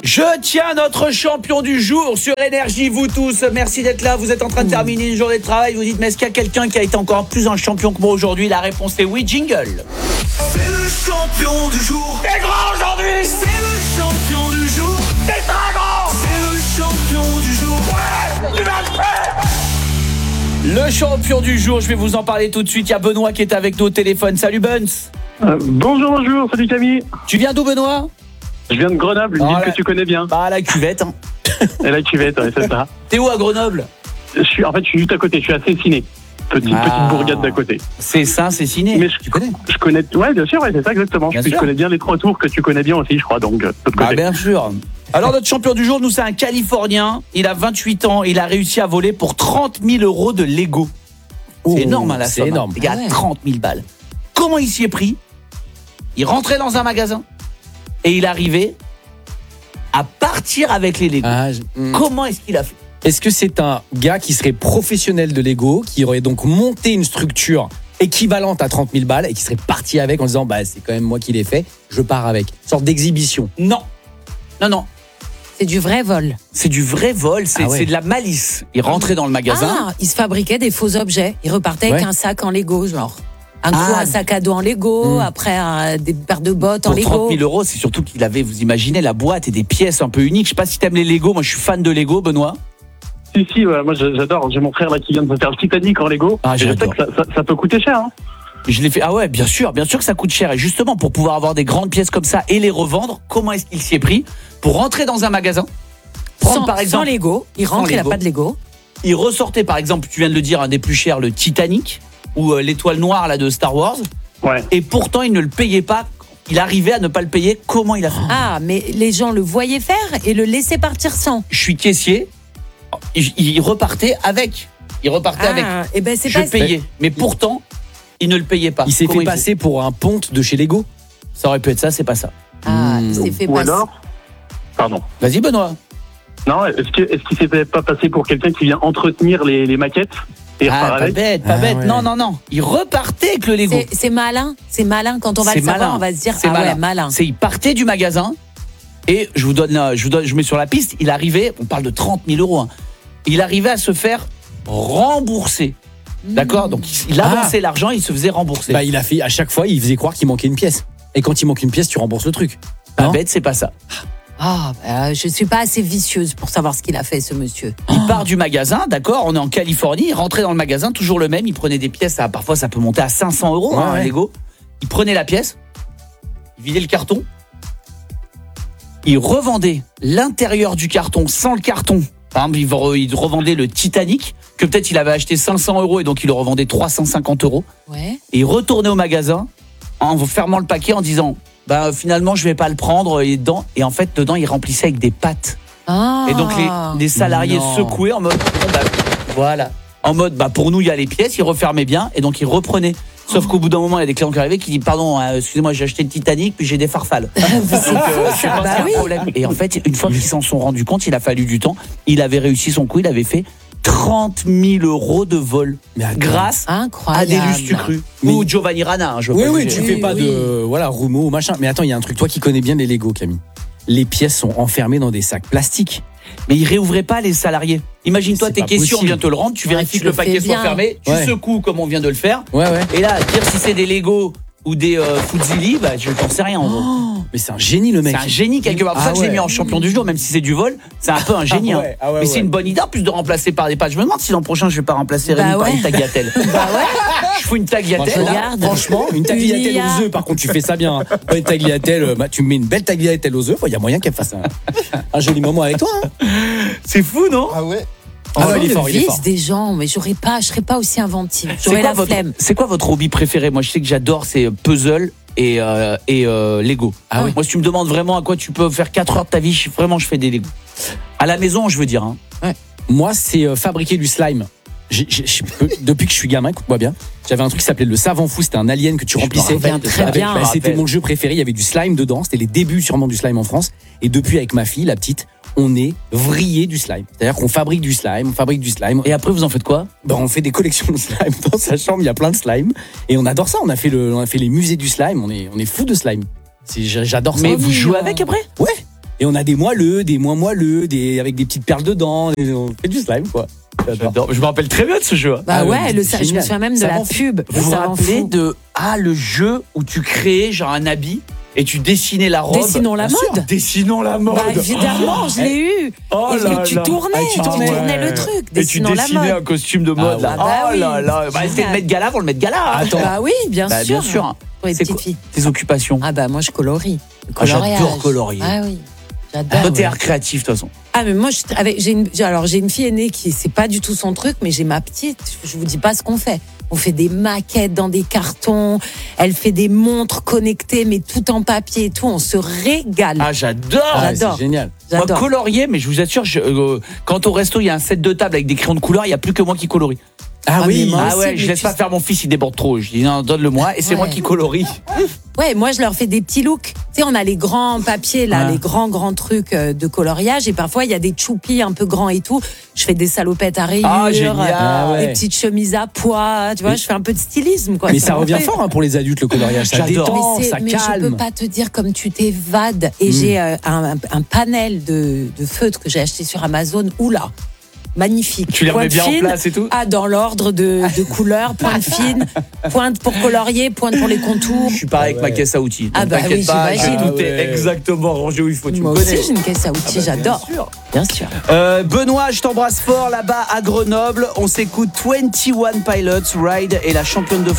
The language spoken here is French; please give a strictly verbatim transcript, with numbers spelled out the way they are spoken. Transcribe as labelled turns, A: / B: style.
A: Je tiens notre champion du jour sur Énergie, vous tous. Merci d'être là. Vous êtes en train de terminer une journée de travail. Vous dites, mais est-ce qu'il y a quelqu'un qui a été encore plus un champion que moi aujourd'hui? La réponse est oui, jingle.
B: C'est le champion du jour.
A: T'es grand aujourd'hui.
B: C'est le champion du jour.
A: T'es très grand.
B: C'est le champion du jour.
A: Ouais, tu vas le faire. Le champion du jour, je vais vous en parler tout de suite. Il y a Benoît qui est avec nous au téléphone. Salut Buns.
C: Euh, bonjour, bonjour, salut Camille.
A: Tu viens d'où, Benoît?
C: Je viens de Grenoble, une
A: oh,
C: ville
A: la...
C: que tu connais bien.
A: Bah, la cuvette. Hein.
C: Et la cuvette, ouais, c'est ça.
A: T'es où à Grenoble?
C: Je suis, en fait, je suis juste à côté, je suis à Cessiné. Petite,
A: ah,
C: petite bourgade d'à côté.
A: C'est ça, c'est ciné.
C: Mais je,
A: tu connais?
C: Je connais, ouais, bien sûr, ouais, c'est ça exactement. Je, je connais bien les trois tours que tu connais bien aussi, je crois, donc, de l'autre côté.
A: Ah, bien sûr. Alors, notre champion du jour, nous, c'est un Californien. Il a vingt-huit ans, il a réussi à voler pour trente mille euros de Lego. C'est oh, énorme, hein, la somme.
D: C'est énorme.
A: Il y a
D: ouais.
A: trente mille balles. Comment il s'y est pris? Il rentrait dans un magasin et il arrivait à partir avec les Lego. Ah, je... Comment est-ce qu'il a fait?
D: Est-ce que c'est un gars qui serait professionnel de Lego, qui aurait donc monté une structure équivalente à trente mille balles et qui serait parti avec en disant bah c'est quand même moi qui l'ai fait, je pars avec. Une sorte d'exhibition.
A: Non. Non, non.
E: C'est du vrai vol.
A: C'est du vrai vol, c'est, ah ouais. c'est de la malice. Il rentrait dans le magasin.
E: Ah, il se fabriquait des faux objets. Il repartait ouais. avec un sac en Lego, genre. Un coup, ah. un sac à dos en Lego, mmh. après un, des paires de bottes en
A: Pour
E: Lego.
A: trente mille euros, c'est surtout qu'il avait, vous imaginez, la boîte et des pièces un peu uniques. Je sais pas si t'aimes les Lego, moi je suis fan de Lego, Benoît.
C: Si, si, ouais, moi j'adore. J'ai mon frère là qui vient de se faire le Titanic en Lego.
A: Ah,
C: et je sais que ça, ça, ça peut coûter cher. Hein.
A: Je l'ai fait. Ah ouais, bien sûr, bien sûr que ça coûte cher. Et justement, pour pouvoir avoir des grandes pièces comme ça et les revendre, comment est-ce qu'il s'y est pris? Pour rentrer dans un magasin, prendre
E: sans,
A: par exemple.
E: Sans Lego, il rentre, il n'a pas de Lego.
A: Il ressortait par exemple, tu viens de le dire, un des plus chers, le Titanic, ou euh, l'étoile noire là de Star Wars.
C: Ouais.
A: Et pourtant, il ne le payait pas. Il arrivait à ne pas le payer. Comment il a fait?
E: Ah, mais les gens le voyaient faire et le laissaient partir sans.
A: Je suis caissier. Il repartait avec. Il repartait
E: ah,
A: avec.
E: Et ben c'est
A: je
E: pas
A: payais. Mais pourtant, il ne le payait pas.
D: Il s'est
A: Comment
D: fait
A: il
D: passer
A: fait
D: pour un ponte de chez Lego.
A: Ça aurait pu être ça, c'est pas ça.
E: Ah, mmh. il s'est fait
C: Ou
E: passer.
C: alors, pardon.
A: Vas-y, Benoît.
C: Non, est-ce, que, est-ce qu'il s'est pas passé pour quelqu'un qui vient entretenir les, les maquettes?
A: Ah, pas bête, pas ah, bête. Ouais. Non, non, non. Il repartait avec le Lego.
E: C'est, c'est malin, c'est malin. Quand on va
A: c'est
E: le savoir,
A: malin.
E: on va se dire
A: c'est
E: ah
A: malin.
E: ouais, malin.
A: C'est il partait du magasin et je vous donne, je vous donne, je mets sur la piste. Il arrivait, on parle de trente mille euros. Hein, il arrivait à se faire rembourser. Mmh. D'accord. Donc il avançait ah. l'argent, il se faisait rembourser.
D: Bah il a fait à chaque fois, il faisait croire qu'il manquait une pièce. Et quand il manque une pièce, tu rembourses le truc.
A: Pas bête, c'est pas ça.
E: Ah, bah, je suis pas assez vicieuse pour savoir ce qu'il a fait, ce monsieur.
A: Il oh. part du magasin, d'accord, on est en Californie, il rentrait dans le magasin, toujours le même, il prenait des pièces, à, parfois ça peut monter à cinq cents euros, ouais, hein, ouais. Lego. Il prenait la pièce, il vidait le carton, il revendait l'intérieur du carton sans le carton. Par exemple, il revendait le Titanic, que peut-être il avait acheté cinq cents euros et donc il le revendait trois cent cinquante euros.
E: Ouais.
A: Et il retournait au magasin en fermant le paquet en disant... Bah, finalement, je vais pas le prendre. Et, dedans, et en fait, dedans, il remplissait avec des pâtes.
E: Ah,
A: et donc, les, les salariés
D: non.
A: secouaient en mode, bon, bah, voilà. En mode, bah, pour nous, il y a les pièces, il refermait bien. Et donc, il reprenait. Sauf qu'au bout d'un moment, il y a des clients qui arrivaient qui disent, pardon, euh, excusez-moi, j'ai acheté le Titanic, puis j'ai des farfales. donc, euh, je pense
E: bah
A: qu'il y a
E: oui.
A: un problème. Et en fait, une fois qu'ils s'en sont rendus compte, il a fallu du temps. Il avait réussi son coup, il avait fait trente mille euros de vol grâce
E: Incroyable.
A: à des lustucrus ou Giovanni Rana. Hein, je
D: oui,
A: pas
D: oui, tu
E: oui,
D: fais pas
E: oui.
D: de voilà Roumeau ou machin. Mais attends, il y a un truc. Toi qui connais bien les Lego, Camille. Les pièces sont enfermées dans des sacs plastiques.
A: Mais ils réouvraient pas les salariés. Imagine-toi,
D: c'est
A: t'es caissier, on vient te le rendre, tu vérifies
E: ouais,
A: que le paquet soit fermé, tu
D: ouais.
A: secoues comme on vient de le faire.
D: Ouais, ouais.
A: Et là, dire si c'est des Lego ou des euh, Fuzzili, bah je t'en sais rien en gros.
D: Oh, mais c'est un génie le mec.
A: C'est un génie quelque part. C'est pour ça
D: ah
A: que
D: ouais.
A: je l'ai mis en champion du jour, même si c'est du vol, c'est un peu un génie.
D: Ah ouais,
A: hein.
D: ah ouais,
A: mais
D: ouais.
A: c'est une bonne idée en plus de remplacer par des pâtes. Je me demande si l'an prochain je vais pas remplacer
E: bah
A: Rémi
E: ouais.
A: par une tagliatelle.
E: bah ouais.
A: Je fous une tagliatelle.
D: Franchement,
A: Là.
D: franchement une tagliatelle
E: Une
D: aux œufs. Par contre, tu fais ça bien. Hein. Pas une tagliatelle. Bah, tu mets une belle tagliatelle aux œufs. Il y a moyen qu'elle fasse un, un joli moment avec toi. Hein.
A: C'est fou, non?
F: Ah ouais.
D: Ah ouais, il est
E: le
D: fort, il est
E: vice
D: fort.
E: des gens, mais j'aurais pas, je serais pas aussi inventive. J'aurais
A: C'est quoi,
E: la
A: votre,
E: flemme.
A: c'est quoi votre hobby préféré? Moi, je sais que j'adore, c'est puzzle et, euh, et euh, Lego.
D: Ah oui.
A: Moi, si tu me demandes vraiment à quoi tu peux faire quatre heures de ta vie, je, vraiment, je fais des Lego. À la maison, je veux dire. Hein.
D: Ouais. Moi, c'est euh, fabriquer du slime. J'ai, j'ai, j'ai, depuis que je suis gamin, écoute-moi bien, j'avais un truc qui s'appelait le savant fou. C'était un alien que tu
A: Je
D: remplissais.
A: me rappelle
E: très
D: Avec-
E: bien.
D: bah,
A: Je me
D: c'était
A: rappelle.
D: mon jeu préféré. Il y avait du slime dedans. C'était les débuts sûrement du slime en France. Et depuis, avec ma fille, la petite, on est vrillé du slime. C'est-à-dire qu'on fabrique du slime, on fabrique du slime.
A: Et après, vous en faites quoi?
D: Ben, on fait des collections de slime dans sa chambre. Il y a plein de slime et on adore ça. On a fait le, on a fait les musées du slime. On est, on est fou de slime. C'est, j'adore ça.
A: Mais vous jouez avec après?
D: Ouais. Et on a des moelleux, des moins moelleux, des avec des petites perles dedans. Et on fait du slime, quoi.
A: J'adore. Je me rappelle très bien de ce jeu.
E: Bah
D: Ah
E: ouais,
D: ouais,
E: le,
D: c'est
E: je me
D: génial.
E: souviens même de
D: Ça
E: la
D: rend-
E: pub.
A: Vous vous
E: Ça rend
A: rappelez
E: fou.
A: de ah le jeu où tu créais genre un habit et tu dessinais la robe.
E: Dessinons la
A: Bien sûr.
E: mode.
A: Dessinons la mode.
E: Bah évidemment, je l'ai eu.
A: Oh
E: et
A: là
E: tu
A: là.
E: tournais,
A: Ah,
E: tu
A: tournais.
E: tournais le truc.
A: Et tu
E: Dessinons la
A: dessinais un
E: mode.
A: costume de mode
D: Ah
A: là.
E: ouais. Ah bah
A: oh
E: oui.
A: là là. Bah, c'était le Met Gala pour le Met Gala.
D: Attends.
E: Bah oui, bien
A: Bah,
E: sûr.
A: bien sûr.
E: Pour les
A: C'est
E: petites
A: quoi
E: filles.
A: tes occupations?
E: Ah bah moi je colorie. Le
A: Ah, j'adore
E: coloriage.
A: colorier.
E: Ah oui. J'adore.
A: Toi, t'es art créatif de toute façon.
E: Ah mais moi je, avec, j'ai une j'ai- alors j'ai une fille aînée qui c'est pas du tout son truc, mais j'ai ma petite, je vous dis pas ce qu'on fait. On fait des maquettes dans des cartons, elle fait des montres connectées mais tout en papier et tout, on se régale.
A: Ah j'adore.
D: Ah, ouais,
E: J'adore.
D: c'est génial.
A: Moi
E: J'adore.
A: colorier, mais je vous assure, je, euh, quand au resto il y a un set de table avec des crayons de couleur, il y a plus que moi qui colorie.
D: Ah,
E: Ah,
D: oui.
E: mais moi-
A: Ah
E: aussi,
A: ouais, je
E: mais
A: laisse
E: tu
A: pas
E: sais-
A: faire mon fils, il déborde trop. Je dis non, donne-le-moi et c'est
E: Ouais.
A: moi qui colorie.
E: Ouais, moi je leur fais des petits looks. Tu sais, on a les grands papiers là,
D: Ouais.
E: les grands grands trucs euh, de coloriage et parfois il y a des choupis un peu grands et tout. Je fais des salopettes à rayures,
A: Ah, génial.
D: Ah ouais.
E: des petites chemises à pois, tu vois,
D: Mais-
E: je fais un peu de stylisme quoi.
D: Mais
E: sur
D: ça
E: mon
D: revient
E: truc.
D: fort hein, pour les adultes, le coloriage. Ça
A: J'adore.
D: détend,
E: Mais, c'est-
D: ça
E: mais je
D: calme.
E: peux pas te dire comme tu t'évades. Et
D: Mm.
E: j'ai euh, un, un panel de, de feutres que j'ai acheté sur Amazon. Oula, magnifique.
A: Tu les remets
E: Pointe
A: bien en
E: fine.
A: place et tout.
E: Ah, dans l'ordre de, de couleurs, pointe fine, pointe pour colorier, pointe pour les contours.
A: Je suis pareil avec
D: Ah
A: ma
D: ouais.
A: caisse à outils.
E: Ah
A: Donc,
E: bah
A: t'inquiète
E: oui,
A: pas,
E: j'imagine.
A: j'ai tout
D: Ah
A: est
D: ouais.
A: exactement rangé où il faut. Tu
E: Moi
A: me
E: aussi,
A: connais.
E: j'ai une caisse à outils, j'adore.
A: Bien sûr.
E: Bien sûr.
A: Euh, Benoît, je t'embrasse fort là-bas à Grenoble. On s'écoute vingt et un Pilots Ride et la championne de France.